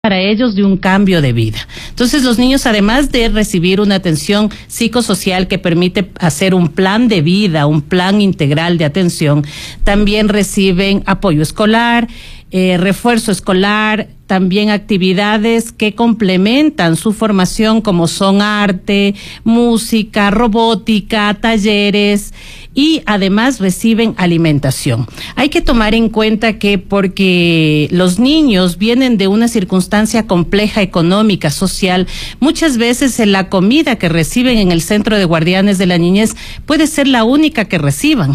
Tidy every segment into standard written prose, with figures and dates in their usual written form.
para ellos de un cambio de vida. Entonces los niños, además de recibir una atención psicosocial que permite hacer un plan de vida, un plan integral de atención, también reciben apoyo escolar, refuerzo escolar, también actividades que complementan su formación como son arte, música, robótica, talleres y además reciben alimentación. Hay que tomar en cuenta que porque los niños vienen de una circunstancia compleja económica, social, muchas veces la comida que reciben en el Centro de Guardianes de la Niñez puede ser la única que reciban.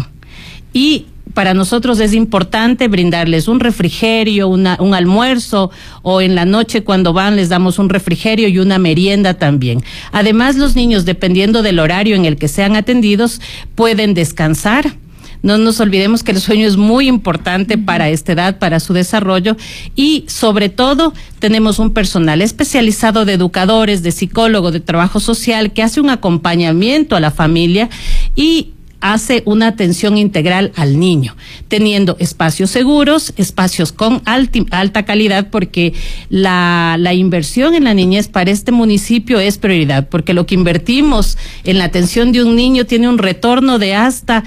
Y para nosotros es importante brindarles un refrigerio, un almuerzo, o en la noche cuando van les damos un refrigerio y una merienda también. Además, los niños, dependiendo del horario en el que sean atendidos, pueden descansar. No nos olvidemos que el sueño es muy importante para esta edad, para su desarrollo, y sobre todo tenemos un personal especializado de educadores, de psicólogos, de trabajo social, que hace un acompañamiento a la familia y hace una atención integral al niño, teniendo espacios seguros, espacios con alta calidad, porque la inversión en la niñez para este municipio es prioridad, porque lo que invertimos en la atención de un niño tiene un retorno de hasta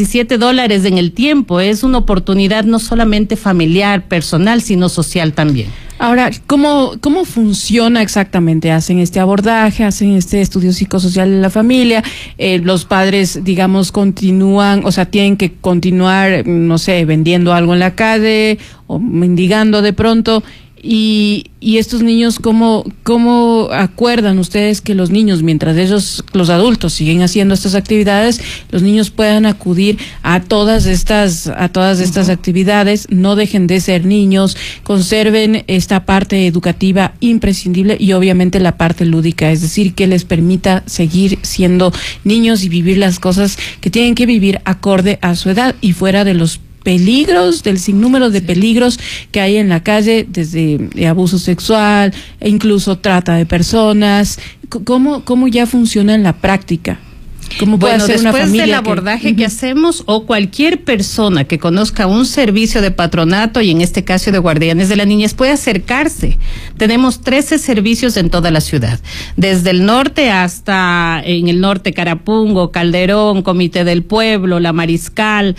$17 en el tiempo. Es una oportunidad no solamente familiar, personal, sino social también. Ahora, ¿cómo funciona exactamente? ¿Hacen este abordaje, hacen este estudio psicosocial de la familia? Los padres, digamos, continúan, o sea, tienen que continuar, no sé, vendiendo algo en la calle o mendigando de pronto. Y estos niños, ¿cómo acuerdan ustedes que los niños, mientras ellos, los adultos, siguen haciendo estas actividades, los niños puedan acudir a todas estas actividades, no dejen de ser niños, conserven esta parte educativa imprescindible y obviamente la parte lúdica, es decir, que les permita seguir siendo niños y vivir las cosas que tienen que vivir acorde a su edad y fuera de los peligros, del sinnúmero de peligros que hay en la calle, desde abuso sexual e incluso trata de personas? ¿Cómo ya funciona en la práctica? ¿Cómo puede hacer una familia? Después del abordaje que hacemos, o cualquier persona que conozca un servicio de patronato, y en este caso de Guardianes de la Niñez, puede acercarse. Tenemos 13 servicios en toda la ciudad, desde el norte hasta en el norte Carapungo, Calderón, Comité del Pueblo, La Mariscal,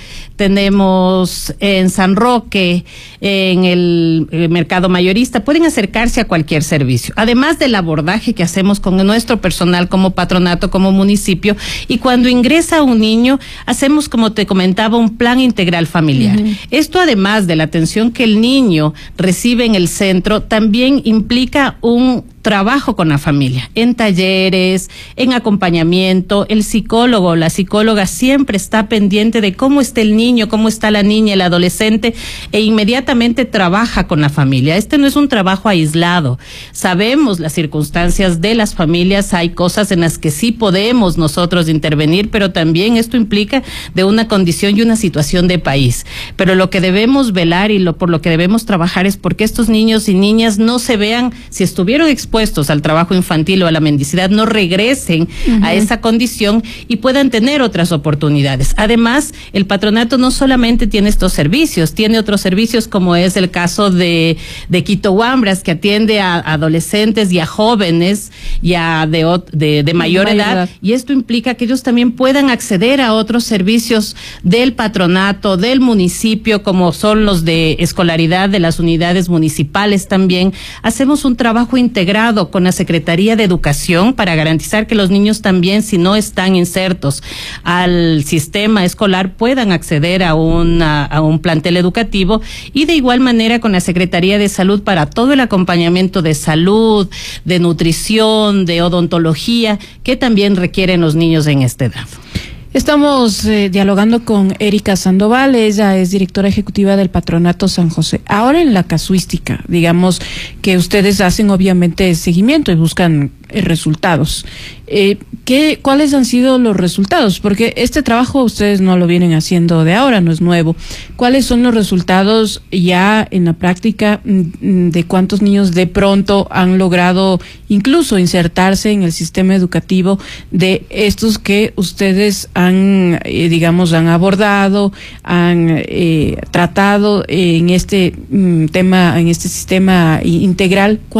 tenemos en San Roque, en el Mercado Mayorista. Pueden acercarse a cualquier servicio, además del abordaje que hacemos con nuestro personal como patronato, como municipio. Y cuando ingresa un niño, hacemos, como te comentaba, un plan integral familiar. Esto, además de la atención que el niño recibe en el centro, también implica un trabajo con la familia, en talleres, en acompañamiento. El psicólogo o la psicóloga siempre está pendiente de cómo está el niño, cómo está la niña, el adolescente, e inmediatamente trabaja con la familia. Este no es un trabajo aislado. Sabemos las circunstancias de las familias, hay cosas en las que sí podemos nosotros intervenir, pero también esto implica de una condición y una situación de país. Pero lo que debemos velar y por lo que debemos trabajar es porque estos niños y niñas no se vean, si estuvieron expuestos al trabajo infantil o a la mendicidad, no regresen a esa condición y puedan tener otras oportunidades. Además, el patronato no solamente tiene estos servicios, tiene otros servicios, como es el caso de Quito Huambras, que atiende a adolescentes y a jóvenes ya de mayor edad, y esto implica que ellos también puedan acceder a otros servicios del patronato, del municipio, como son los de escolaridad de las unidades municipales. También hacemos un trabajo integrado con la Secretaría de Educación para garantizar que los niños también, si no están insertos al sistema escolar, puedan acceder a un plantel educativo, y de igual manera con la Secretaría de Salud para todo el acompañamiento de salud, de nutrición, de odontología, que también requieren los niños en esta edad. Estamos dialogando con Erika Sandoval, ella es directora ejecutiva del Patronato San José. Ahora, en la casuística, digamos que ustedes hacen obviamente seguimiento y buscan resultados. ¿Cuáles han sido los resultados? Porque este trabajo ustedes no lo vienen haciendo de ahora, no es nuevo. ¿Cuáles son los resultados ya en la práctica de cuántos niños de pronto han logrado incluso insertarse en el sistema educativo de estos que ustedes han, han abordado, han tratado en este tema, en este sistema integral?